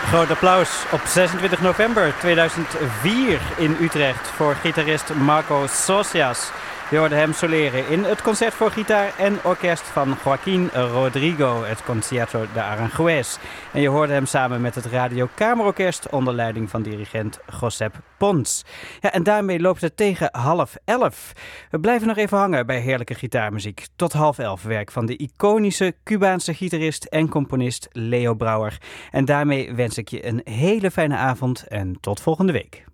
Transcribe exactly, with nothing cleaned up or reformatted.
Groot applaus op zesentwintig november tweeduizend vier in Utrecht voor gitarist Marco Socias. Je hoorde hem soleren in het concert voor gitaar en orkest van Joaquín Rodrigo, het Concierto de Aranjuez. En je hoorde hem samen met het Radio Kamerorkest onder leiding van dirigent Josep Pons. Ja, en daarmee loopt het tegen half elf. We blijven nog even hangen bij heerlijke gitaarmuziek. Tot half elf werk van de iconische Cubaanse gitarist en componist Leo Brouwer. En daarmee wens ik je een hele fijne avond en tot volgende week.